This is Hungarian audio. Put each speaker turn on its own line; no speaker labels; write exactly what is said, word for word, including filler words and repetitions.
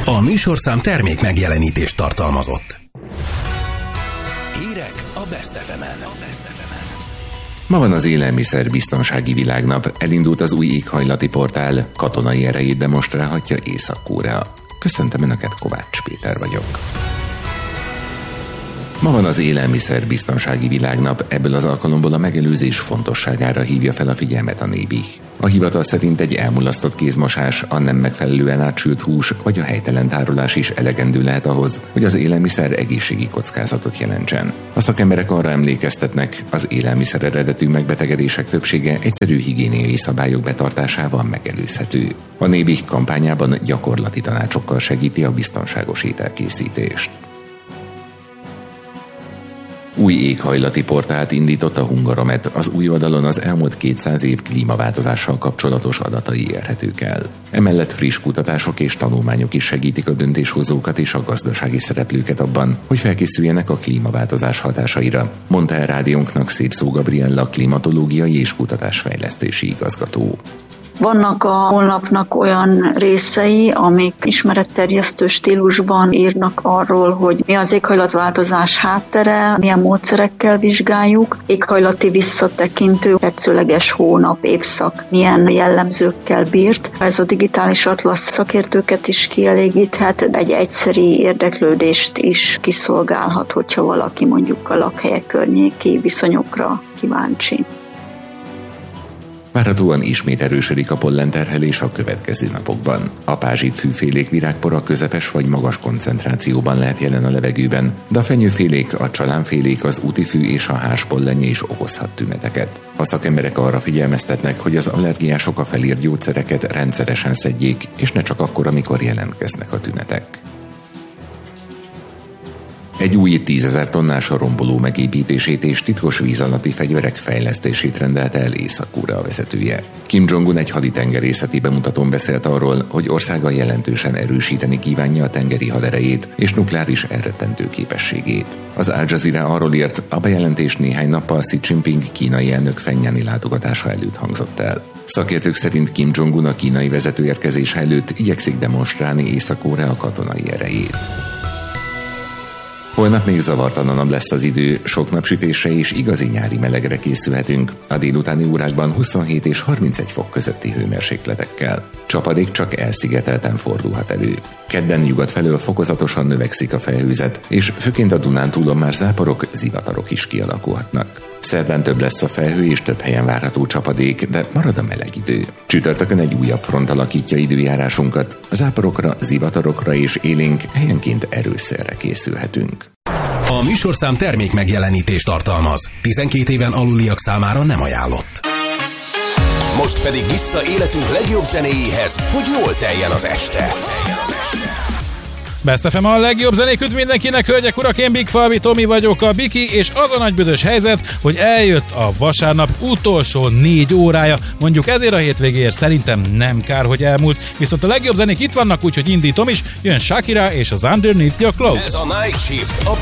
A műsorszám termék megjelenítést tartalmazott. Hírek a Best ef emen.
Ma van az élelmiszer biztonsági világnap, elindult az új éghajlati portál, katonai erejét demonstrálhatja Észak-Korea. Köszöntöm Önöket, Kovács Péter vagyok. Ma van az élelmiszer biztonsági világnap, ebből az alkalomból a megelőzés fontosságára hívja fel a figyelmet a Nébih. A hivatal szerint egy elmulasztott kézmosás, a nem megfelelően átsült hús vagy a helytelen tárolás is elegendő lehet ahhoz, hogy az élelmiszer egészségi kockázatot jelentsen. A szakemberek arra emlékeztetnek, az élelmiszer eredetű megbetegedések többsége egyszerű higiéniai szabályok betartásával megelőzhető. A Nébih kampányában gyakorlati tanácsokkal segíti a biztonságos ételkészítést. Új éghajlati portált indított a Hungaromet, az új oldalon az elmúlt kétszáz év klímaváltozással kapcsolatos adatai érhetők el. Emellett friss kutatások és tanulmányok is segítik a döntéshozókat és a gazdasági szereplőket abban, hogy felkészüljenek a klímaváltozás hatásaira, mondta el rádiónknak Szépszó Gabriella klimatológiai és kutatásfejlesztési igazgató.
Vannak a honlapnak olyan részei, amik ismeretterjesztő stílusban írnak arról, hogy mi az éghajlatváltozás háttere, milyen módszerekkel vizsgáljuk, éghajlati visszatekintő, tetszőleges hónap, évszak, milyen jellemzőkkel bírt. Ez a digitális atlasz szakértőket is kielégíthet, egy egyszeri érdeklődést is kiszolgálhat, hogyha valaki mondjuk a lakhelyek környéki viszonyokra kíváncsi.
Várhatóan ismét erősödik a pollenterhelés a következő napokban. A pázsit fűfélék virágpora közepes vagy magas koncentrációban lehet jelen a levegőben, de a fenyőfélék, a csalánfélék, az útifű és a háspollenje is okozhat tüneteket. A szakemberek arra figyelmeztetnek, hogy az allergiások a felírt gyógyszereket rendszeresen szedjék, és ne csak akkor, amikor jelentkeznek a tünetek. Egy új tízezer tonnás romboló megépítését és titkos víz alatti fegyverek fejlesztését rendelte el Észak-Korea vezetője. Kim Jong-un egy haditengerészeti bemutatón beszélt arról, hogy országa jelentősen erősíteni kívánja a tengeri haderejét és nukleáris elrettentő képességét. Az Al Jazeera arról írt, a bejelentés néhány nappal Xi Jinping kínai elnök Phengjáni látogatása előtt hangzott el. Szakértők szerint Kim Jong-un a kínai vezető érkezése előtt igyekszik demonstrálni Észak-Korea katonai erejét. Holnap még zavartalanabb lesz az idő, sok napsütésre és igazi nyári melegre készülhetünk, a délutáni órákban huszonhét és harmincegy fok közötti hőmérsékletekkel. Csapadék csak elszigetelten fordulhat elő. Kedden nyugat felől fokozatosan növekszik a felhőzet, és főként a Dunántúlon már záporok, zivatarok is kialakulhatnak. Szerdán több lesz a felhő és több helyen várható csapadék, de marad a meleg idő. Csütörtökön egy újabb front alakítja időjárásunkat, a záporokra, zivatarokra és élénk helyenként erőszélre készülhetünk.
A műsorszám termék megjelenítést tartalmaz. tizenkét éven aluliak számára nem ajánlott. Most pedig vissza életünk legjobb zenéjéhez, hogy jól teljen az este.
Best ef em a legjobb zenék üt mindenkinek, hölgyek, urak, én Big Falvi Tomi vagyok, a Biki, és az a nagybüdös helyzet, hogy eljött a vasárnap utolsó négy órája, mondjuk ezért a hétvégéért szerintem nem kár, hogy elmúlt, viszont a legjobb zenék itt vannak, úgyhogy indítom is, jön Shakira és az Underneath Your Clothes.
Ez a Night Shift, a